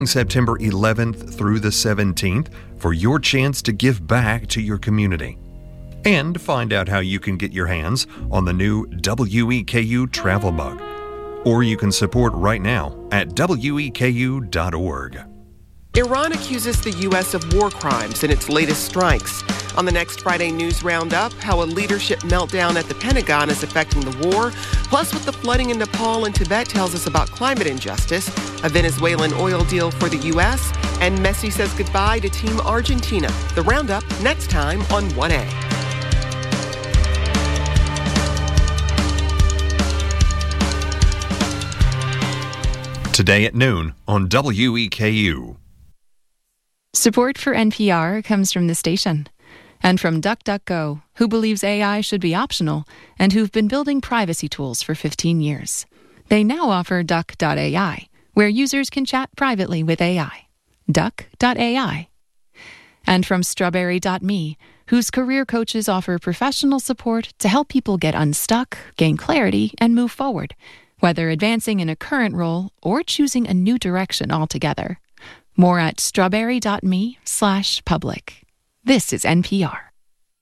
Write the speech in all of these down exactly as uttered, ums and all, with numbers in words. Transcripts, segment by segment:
September eleventh through the seventeenth for your chance to give back to your community. And find out how you can get your hands on the new W E K U travel mug. Or you can support right now at W E K U dot org. Iran accuses the U S of war crimes in its latest strikes. On the next Friday News Roundup, how a leadership meltdown at the Pentagon is affecting the war, plus what the flooding in Nepal and Tibet tells us about climate injustice, a Venezuelan oil deal for the U S, and Messi says goodbye to Team Argentina. The Roundup next time on one A. Today at noon on W E K U. Support for N P R comes from the station and from DuckDuckGo, who believes A I should be optional and who've been building privacy tools for fifteen years. They now offer Duck dot A I, where users can chat privately with A I. Duck dot A I. And from Strawberry dot me, whose career coaches offer professional support to help people get unstuck, gain clarity, and move forward, whether advancing in a current role or choosing a new direction altogether. More at strawberry dot me slash public. This is N P R.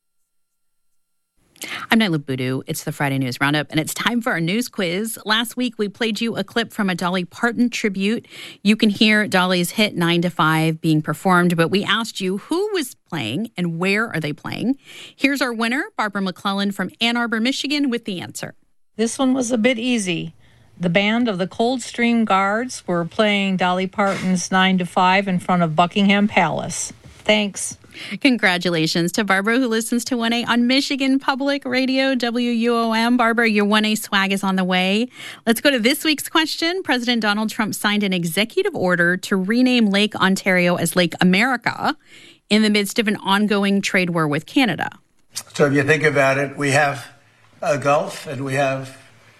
I'm Nyla Boodoo. It's the Friday News Roundup, and it's time for our news quiz. Last week, we played you a clip from a Dolly Parton tribute. You can hear Dolly's hit nine to five being performed, but we asked you who was playing and where are they playing. Here's our winner, Barbara McClellan from Ann Arbor, Michigan, with the answer. This one was a bit easy. The band of the Coldstream Guards were playing Dolly Parton's nine to five in front of Buckingham Palace. Thanks. Congratulations to Barbara, who listens to one A on Michigan Public Radio, W U O M. Barbara, your one A swag is on the way. Let's go to this week's question. President Donald Trump signed an executive order to rename Lake Ontario as Lake America in the midst of an ongoing trade war with Canada. So if you think about it, we have a Gulf and we have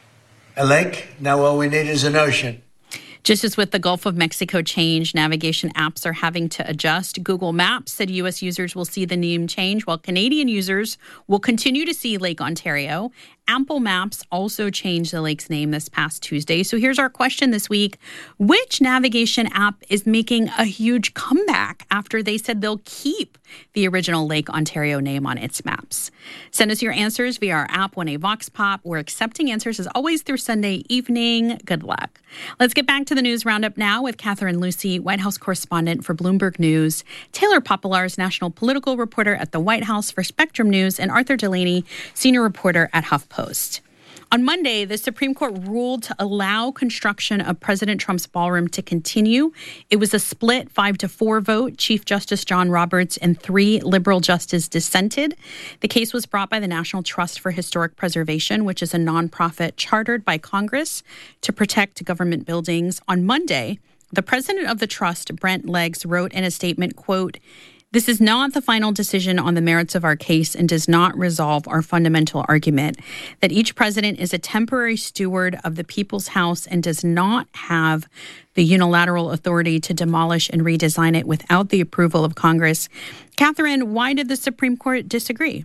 a lake. Now all we need is an ocean. Just as with the Gulf of Mexico change, navigation apps are having to adjust. Google Maps said U S users will see the name change, while Canadian users will continue to see Lake Ontario. Apple Maps also changed the lake's name this past Tuesday. So here's our question this week. Which navigation app is making a huge comeback after they said they'll keep the original Lake Ontario name on its maps? Send us your answers via our app, one A Vox Pop. We're accepting answers as always through Sunday evening. Good luck. Let's get back to the news roundup now with Catherine Lucy, White House correspondent for Bloomberg News, Taylor Poplar's national political reporter at the White House for Spectrum News, and Arthur Delaney, senior reporter at HuffPost. On Monday, the Supreme Court ruled to allow construction of President Trump's ballroom to continue. It was a split five to four vote. Chief Justice John Roberts and three liberal justices dissented. The case was brought by the National Trust for Historic Preservation, which is a nonprofit chartered by Congress to protect government buildings. On Monday, the president of the trust, Brent Leggs, wrote in a statement, quote, "This is not the final decision on the merits of our case and does not resolve our fundamental argument that each president is a temporary steward of the people's house and does not have the unilateral authority to demolish and redesign it without the approval of Congress." Catherine, why did the Supreme Court disagree?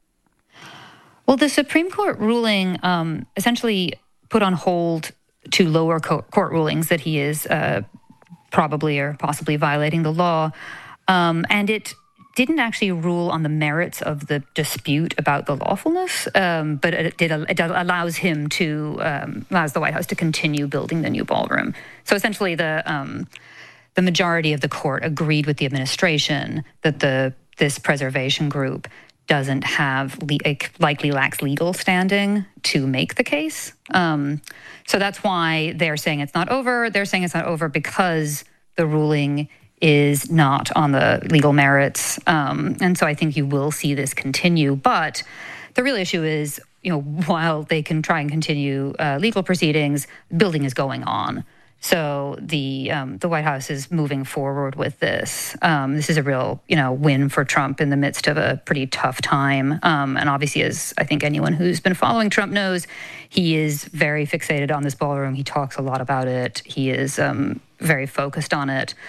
Well, the Supreme Court ruling um, essentially put on hold two lower co- court rulings that he is uh, probably or possibly violating the law. Um, and it didn't actually rule on the merits of the dispute about the lawfulness, um, but it, did, it allows him to, um, allows the White House to continue building the new ballroom. So essentially the um, the majority of the court agreed with the administration that the this preservation group doesn't have, le- likely lacks legal standing to make the case. Um, so that's why they're saying it's not over. They're saying it's not over because the ruling is not on the legal merits. Um, and so I think you will see this continue. But the real issue is, you know, while they can try and continue uh, legal proceedings, building is going on. So the um, the White House is moving forward with this. Um, this is a real, you know, win for Trump in the midst of a pretty tough time. Um, and obviously, as I think anyone who's been following Trump knows, he is very fixated on this ballroom. He talks a lot about it. He is um, very focused on it.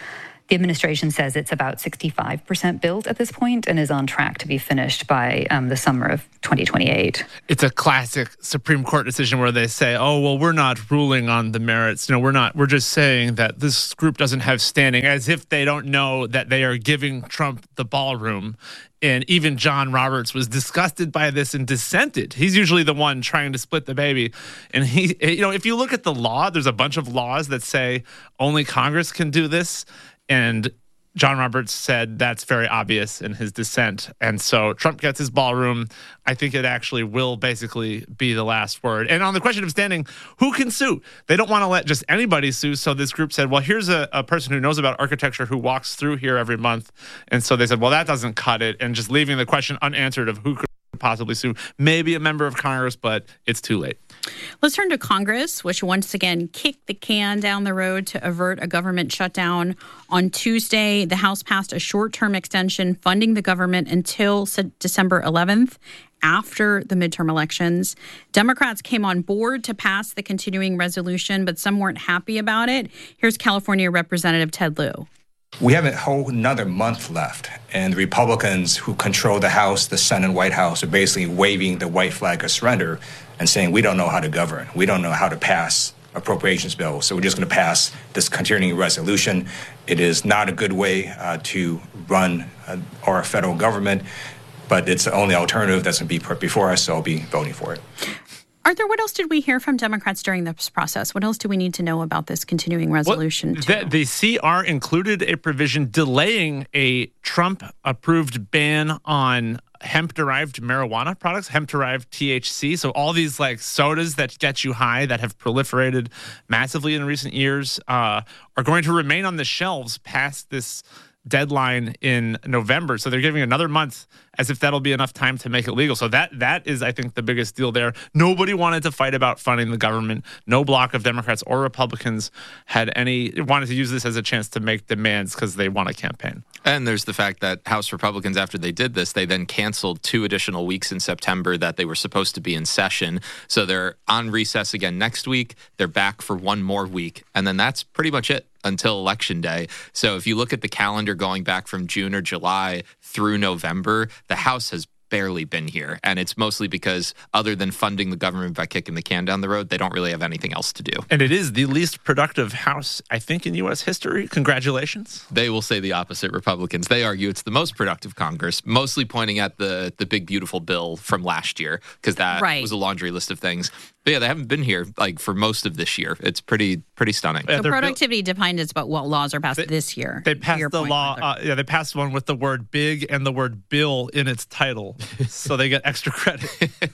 The administration says it's about sixty-five percent built at this point and is on track to be finished by um, the summer of twenty twenty-eight. It's a classic Supreme Court decision where they say, oh, well, we're not ruling on the merits. You know, we're not, we're just saying that this group doesn't have standing, as if they don't know that they are giving Trump the ballroom. And even John Roberts was disgusted by this and dissented. He's usually the one trying to split the baby. And he, you know, if you look at the law, there's a bunch of laws that say only Congress can do this. And John Roberts said that's very obvious in his dissent. And so Trump gets his ballroom. I think it actually will basically be the last word. And on the question of standing, who can sue? They don't want to let just anybody sue. So this group said, well, here's a, a person who knows about architecture who walks through here every month. And so they said, well, that doesn't cut it. And just leaving the question unanswered of who could possibly sue. Maybe a member of Congress, but it's too late. Let's turn to Congress, which once again kicked the can down the road to avert a government shutdown. On Tuesday, the House passed a short-term extension funding the government until December eleventh, after the midterm elections. Democrats came on board to pass the continuing resolution, but some weren't happy about it. Here's California Representative Ted Lieu. We have a whole another month left, and the Republicans who control the House, the Senate, and White House are basically waving the white flag of surrender and saying, we don't know how to govern. We don't know how to pass appropriations bills, so we're just going to pass this continuing resolution. It is not a good way uh, to run uh, our federal government, but it's the only alternative that's going to be put before us, so I'll be voting for it. Arthur, what else did we hear from Democrats during this process? What else do we need to know about this continuing resolution? Well, the, the C R included a provision delaying a Trump-approved ban on hemp-derived marijuana products, hemp-derived T H C. So all these like sodas that get you high that have proliferated massively in recent years uh, are going to remain on the shelves past this deadline in November. So they're giving another month as if that'll be enough time to make it legal. So that that is, I think, the biggest deal there. Nobody wanted to fight about funding the government. No block of Democrats or Republicans had any wanted to use this as a chance to make demands because they want a campaign. And there's the fact that House Republicans, after they did this, they then canceled two additional weeks in September that they were supposed to be in session. So they're on recess again next week. They're back for one more week. And then that's pretty much it until Election Day. So if you look at the calendar going back from June or July through November, the House has barely been here. And it's mostly because other than funding the government by kicking the can down the road, they don't really have anything else to do. And it is the least productive House, I think, in U S history. Congratulations. They will say the opposite, Republicans. They argue it's the most productive Congress, mostly pointing at the, the big, beautiful bill from last year, because that right. was a laundry list of things. But yeah, they haven't been here like for most of this year. It's pretty pretty stunning. So productivity bill- depends about what laws are passed they, this year. They passed the point, law. Uh, yeah, they passed one with the word "big" and the word "bill" in its title, so they get extra credit.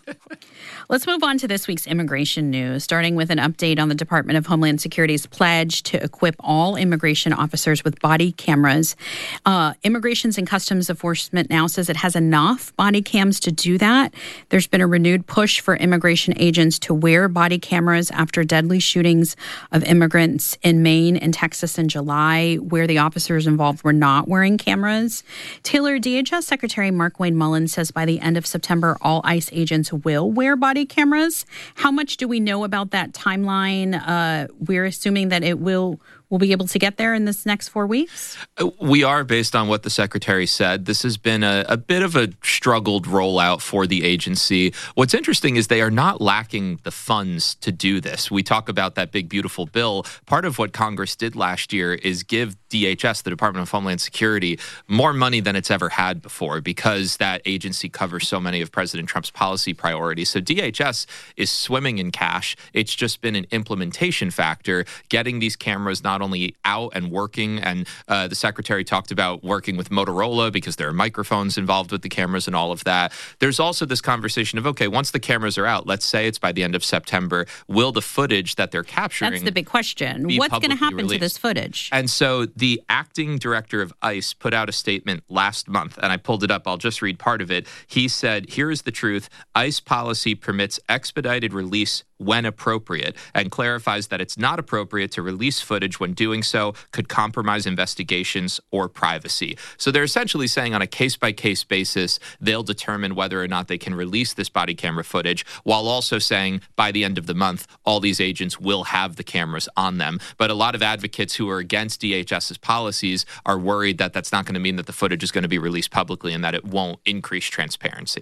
Let's move on to this week's immigration news, starting with an update on the Department of Homeland Security's pledge to equip all immigration officers with body cameras. Uh, Immigrations and Customs Enforcement now says it has enough body cams to do that. There's been a renewed push for immigration agents to wear body cameras after deadly shootings of immigrants in Maine and Texas in July, where the officers involved were not wearing cameras. Taylor, D H S Secretary Markwayne Mullins says by the end of September, all ICE agents will wear body cameras. How much do we know about that timeline? Uh, we're assuming that it will We'll be able to get there in this next four weeks? We are, based on what the secretary said. This has been a, a bit of a struggled rollout for the agency. What's interesting is they are not lacking the funds to do this. We talk about that big, beautiful bill. Part of what Congress did last year is give D H S, the Department of Homeland Security, more money than it's ever had before because that agency covers so many of President Trump's policy priorities. So D H S is swimming in cash. It's just been an implementation factor, getting these cameras not only out and working, and uh, the secretary talked about working with Motorola because there are microphones involved with the cameras and all of that. There's also this conversation of, okay, once the cameras are out, let's say it's by the end of September, will the footage that they're capturing That's the big question. What's going to happen released? to this footage? And so the acting director of ICE put out a statement last month, and I pulled it up. I'll just read part of it. He said, here is the truth. ICE policy permits expedited release when appropriate, and clarifies that it's not appropriate to release footage when doing so could compromise investigations or privacy. So they're essentially saying on a case-by-case basis, they'll determine whether or not they can release this body camera footage, while also saying by the end of the month, all these agents will have the cameras on them. But a lot of advocates who are against DHS's policies are worried that that's not going to mean that the footage is going to be released publicly and that it won't increase transparency.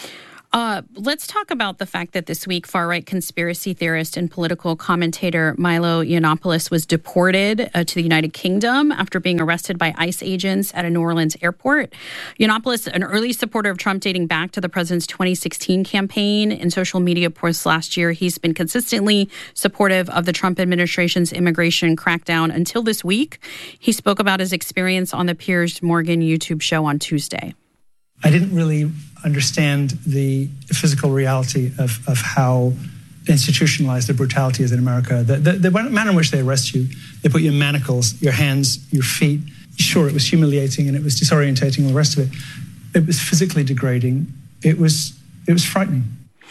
Uh, let's talk about the fact that this week, far-right conspiracy theorist and political commentator Milo Yiannopoulos was deported uh, to the United Kingdom after being arrested by ICE agents at a New Orleans airport. Yiannopoulos, an early supporter of Trump dating back to the president's twenty sixteen campaign. In social media posts last year, he's been consistently supportive of the Trump administration's immigration crackdown until this week. He spoke about his experience on the Piers Morgan YouTube show on Tuesday. I didn't really understand the physical reality of, of how institutionalized the brutality is in America. The, the, the manner in which they arrest you, they put you in manacles, your hands, your feet. Sure, it was humiliating and it was disorientating, all the rest of it. It was physically degrading. It was, it was frightening.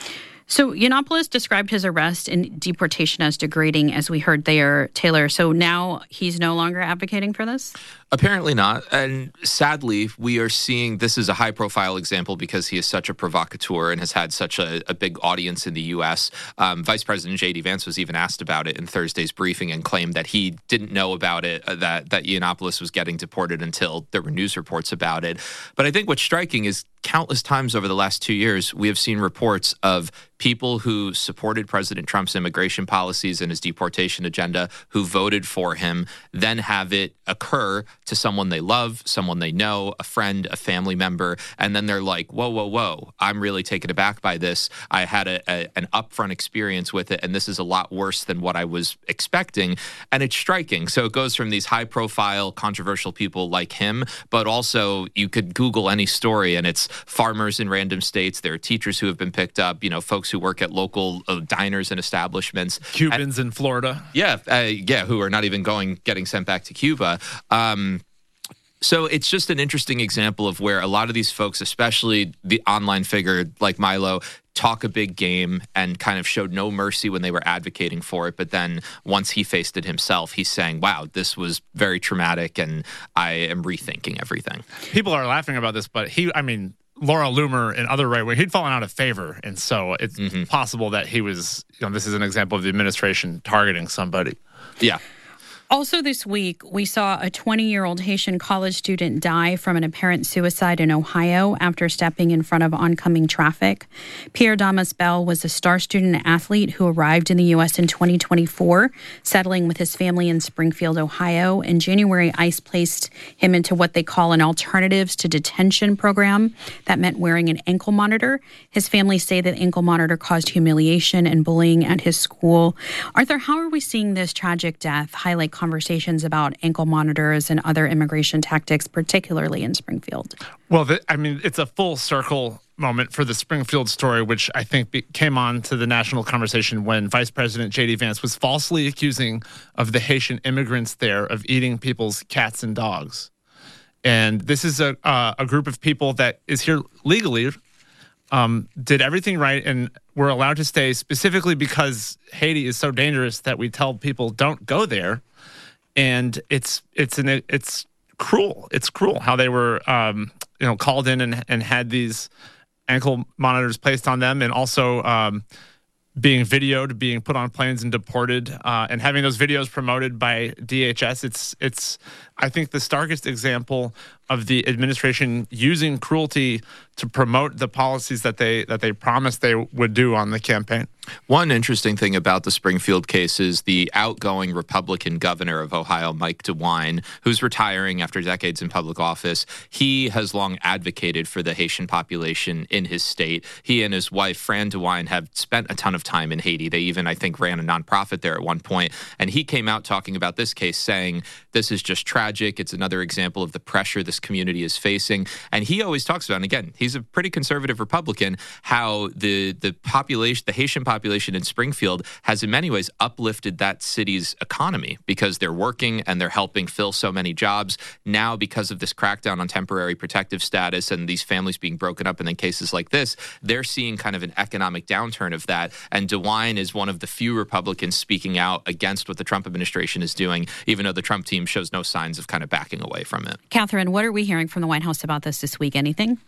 So Yiannopoulos described his arrest and deportation as degrading, as we heard there, Taylor. So now he's no longer advocating for this? Apparently not. And sadly, we are seeing this is a high-profile example because he is such a provocateur and has had such a, a big audience in the U S. Um, Vice President J D Vance was even asked about it in Thursday's briefing and claimed that he didn't know about it, uh, that, that Yiannopoulos was getting deported until there were news reports about it. But I think what's striking is countless times over the last two years, we have seen reports of people who supported President Trump's immigration policies and his deportation agenda, who voted for him, then have it occur to someone they love, someone they know, a friend, a family member, and then they're like, whoa, whoa, whoa, I'm really taken aback by this. I had a, a, an upfront experience with it, and this is a lot worse than what I was expecting. And it's striking. So it goes from these high-profile, controversial people like him, but also you could Google any story, and it's farmers in random states. There are teachers who have been picked up, you know, folks who work at local uh, diners and establishments. Cubans and, in Florida. Yeah, uh, yeah, who are not even going, getting sent back to Cuba. Um, So it's just an interesting example of where a lot of these folks, especially the online figure like Milo, talk a big game and kind of showed no mercy when they were advocating for it. But then once he faced it himself, he's saying, wow, this was very traumatic and I am rethinking everything. People are laughing about this, but he, I mean, Laura Loomer and other right wing, he'd fallen out of favor. And so it's mm-hmm. possible that he was, you know, this is an example of the administration targeting somebody. Yeah. Also this week, we saw a twenty-year-old Haitian college student die from an apparent suicide in Ohio after stepping in front of oncoming traffic. Pierre Damas Bell was a star student athlete who arrived in the U S in twenty twenty-four, settling with his family in Springfield, Ohio. In January, ICE placed him into what they call an alternatives to detention program. That meant wearing an ankle monitor. His family say that ankle monitor caused humiliation and bullying at his school. Arthur, how are we seeing this tragic death highlight conversations about ankle monitors and other immigration tactics, particularly in Springfield? Well, the, I mean, it's a full circle moment for the Springfield story, which I think be, came on to the national conversation when Vice President J D Vance was falsely accusing of the Haitian immigrants there of eating people's cats and dogs. And this is a uh, a group of people that is here legally, um, did everything right, and were allowed to stay specifically because Haiti is so dangerous that we tell people don't go there. And it's it's an it's cruel. It's cruel how they were um, you know called in and and had these ankle monitors placed on them, and also um, being videoed, being put on planes and deported, uh, and having those videos promoted by D H S. It's it's I think the starkest example of the administration using cruelty to promote the policies that they that they promised they would do on the campaign. One interesting thing about the Springfield case is the outgoing Republican governor of Ohio, Mike DeWine, who's retiring after decades in public office. He has long advocated for the Haitian population in his state. He and his wife, Fran DeWine, have spent a ton of time in Haiti. They even, I think, ran a nonprofit there at one point. And he came out talking about this case, saying this is just tragic. It's another example of the pressure this this community is facing. And he always talks about, and again, he's a pretty conservative Republican, how the the population, the Haitian population in Springfield has in many ways uplifted that city's economy because they're working and they're helping fill so many jobs. Now, because of this crackdown on temporary protective status and these families being broken up, and then cases like this, they're seeing kind of an economic downturn of that. And DeWine is one of the few Republicans speaking out against what the Trump administration is doing, even though the Trump team shows no signs of kind of backing away from it. Catherine, what are we hearing from the White House about this this week? Anything?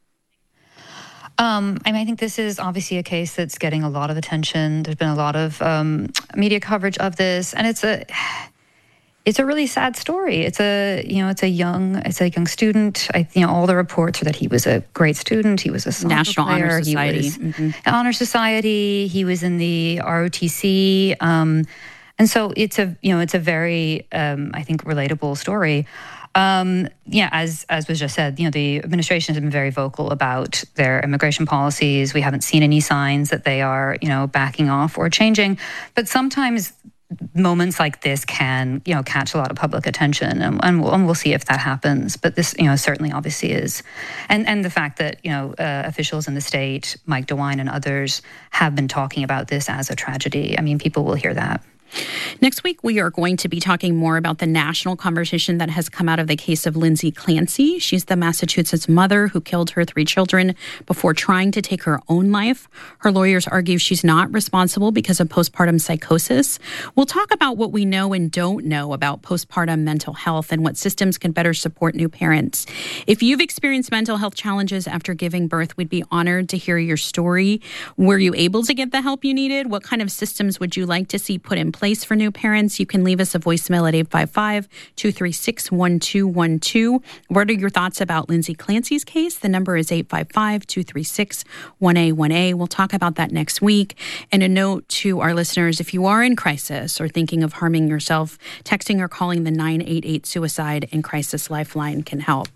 Um, I mean, I think this is obviously a case that's getting a lot of attention. There's been a lot of um, media coverage of this, and it's a it's a really sad story. It's a you know, it's a young it's a young student. I, you know, all the reports are that he was a great student. He was a soccer National player. Honor Society. He was mm-hmm. an Honor Society. He was in the R O T C, um, and so it's a you know it's a very um, I think relatable story. Um, yeah, as as was just said, you know, the administration has been very vocal about their immigration policies. We haven't seen any signs that they are, you know, backing off or changing. But sometimes moments like this can, you know, catch a lot of public attention, and, and, we'll, and we'll see if that happens. But this, you know, certainly obviously is. And and the fact that, you know, uh, officials in the state, Mike DeWine and others, have been talking about this as a tragedy. I mean, people will hear that. Next week, we are going to be talking more about the national conversation that has come out of the case of Lindsay Clancy. She's the Massachusetts mother who killed her three children before trying to take her own life. Her lawyers argue she's not responsible because of postpartum psychosis. We'll talk about what we know and don't know about postpartum mental health and what systems can better support new parents. If you've experienced mental health challenges after giving birth, we'd be honored to hear your story. Were you able to get the help you needed? What kind of systems would you like to see put in place for new parents? You can leave us a voicemail at eight five five, two three six, one two one two. What are your thoughts about Lindsay Clancy's case? The number is eight five five, two three six, one A one A. We'll talk about that next week. And a note to our listeners, if you are in crisis or thinking of harming yourself, texting or calling the nine eight eight Suicide and Crisis Lifeline can help.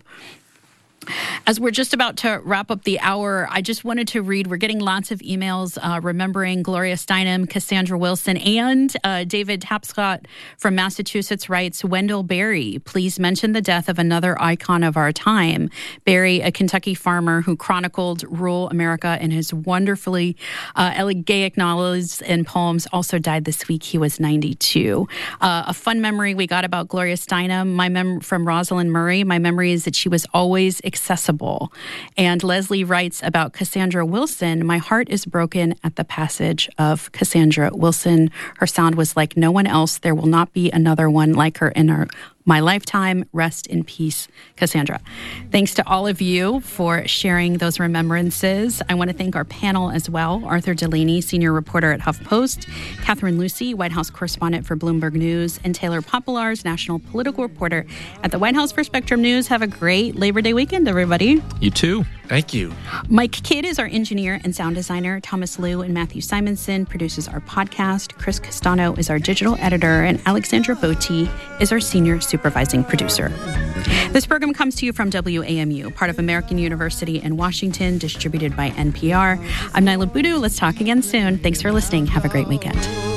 As we're just about to wrap up the hour, I just wanted to read, we're getting lots of emails uh, remembering Gloria Steinem, Cassandra Wilson, and uh, David Tapscott from Massachusetts writes, Wendell Berry, please mention the death of another icon of our time. Berry, a Kentucky farmer who chronicled rural America in his wonderfully uh, elegiac novels and poems, also died this week. He was ninety-two. Uh, a fun memory we got about Gloria Steinem, my mem- from Rosalind Murray, my memory is that she was always accessible. And Leslie writes about Cassandra Wilson, my heart is broken at the passage of Cassandra Wilson. Her sound was like no one else. There will not be another one like her in her my lifetime. Rest in peace, Cassandra. Thanks to all of you for sharing those remembrances. I want to thank our panel as well. Arthur Delaney, senior reporter at HuffPost, Catherine Lucy, White House correspondent for Bloomberg News, and Taylor Popolars, national political reporter at the White House for Spectrum News. Have a great Labor Day weekend, everybody. You too. Thank you. Mike Kidd is our engineer and sound designer. Thomas Liu and Matthew Simonson produces our podcast. Chris Castano is our digital editor, and Alexandra Botti is our senior supervising producer. This program comes to you from W A M U, part of American University in Washington, distributed by N P R. I'm Nyla Boodoo. Let's talk again soon. Thanks for listening. Have a great weekend.